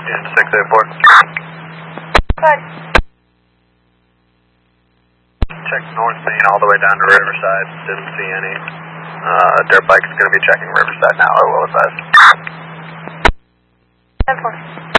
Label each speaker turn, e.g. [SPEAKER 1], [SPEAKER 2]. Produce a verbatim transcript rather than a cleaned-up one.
[SPEAKER 1] June six eight four.
[SPEAKER 2] Good.
[SPEAKER 1] Check North Main all the way down to Riverside. Didn't see any. Uh, dirt bike's going to be checking Riverside now, I will advise.
[SPEAKER 2] ten four.